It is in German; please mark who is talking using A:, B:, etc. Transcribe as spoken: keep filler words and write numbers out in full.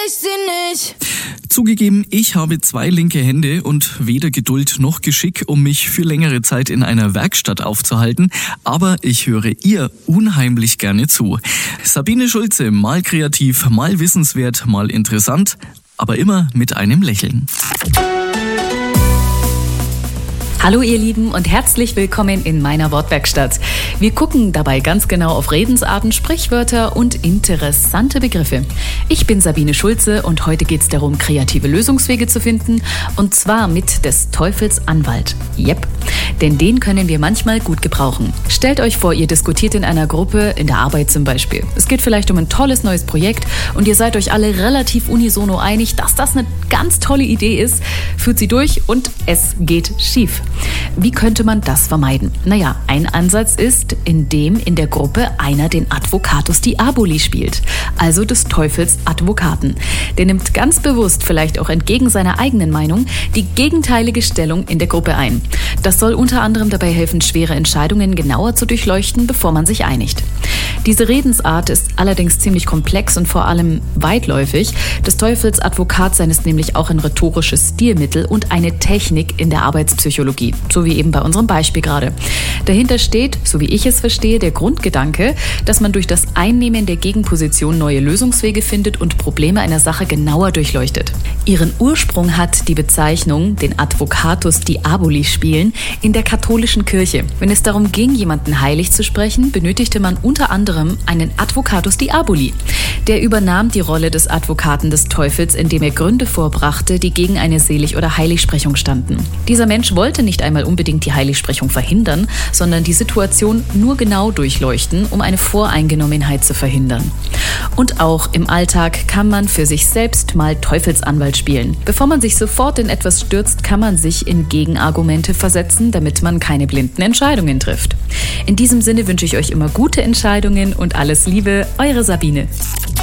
A: ich sie nicht.
B: Zugegeben, ich habe zwei linke Hände und weder Geduld noch Geschick, um mich für längere Zeit in einer Werkstatt aufzuhalten, aber ich höre ihr unheimlich gerne zu. Sabine Schulze, mal kreativ, mal wissenswert, mal interessant, aber immer mit einem Lächeln.
C: Hallo ihr Lieben und herzlich willkommen in meiner Wortwerkstatt. Wir gucken dabei ganz genau auf Redensarten, Sprichwörter und interessante Begriffe. Ich bin Sabine Schulze und heute geht es darum, kreative Lösungswege zu finden, und zwar mit des Teufels Anwalt. Yep, denn den können wir manchmal gut gebrauchen. Stellt euch vor, ihr diskutiert in einer Gruppe, in der Arbeit zum Beispiel. Es geht vielleicht um ein tolles neues Projekt und ihr seid euch alle relativ unisono einig, dass das eine ganz tolle Idee ist, führt sie durch und es geht schief. Wie könnte man das vermeiden? Naja, ein Ansatz ist, indem in der Gruppe einer den Advocatus Diaboli spielt, also des Teufels Advokaten. Der nimmt ganz bewusst, vielleicht auch entgegen seiner eigenen Meinung, die gegenteilige Stellung in der Gruppe ein. Das soll unter anderem dabei helfen, schwere Entscheidungen genauer zu durchleuchten, bevor man sich einigt. Diese Redensart ist allerdings ziemlich komplex und vor allem weitläufig. Des Teufels Advokat sein ist nämlich auch ein rhetorisches Stilmittel und eine Technik in der Arbeitspsychologie. So wie eben bei unserem Beispiel gerade. Dahinter steht, so wie ich es verstehe, der Grundgedanke, dass man durch das Einnehmen der Gegenposition neue Lösungswege findet und Probleme einer Sache genauer durchleuchtet. Ihren Ursprung hat die Bezeichnung, den Advocatus Diaboli spielen, in der katholischen Kirche. Wenn es darum ging, jemanden heilig zu sprechen, benötigte man unter anderem einen Advocatus Diaboli. Der übernahm die Rolle des Advokaten des Teufels, indem er Gründe vorbrachte, die gegen eine Selig- oder Heiligsprechung standen. Dieser Mensch wollte nicht einmal unbedingt die Heiligsprechung verhindern, sondern die Situation nur genau durchleuchten, um eine Voreingenommenheit zu verhindern. Und auch im Alltag kann man für sich selbst mal Teufelsanwalt spielen. Bevor man sich sofort in etwas stürzt, kann man sich in Gegenargumente versetzen, damit man keine blinden Entscheidungen trifft. In diesem Sinne wünsche ich euch immer gute Entscheidungen und alles Liebe, eure Sabine.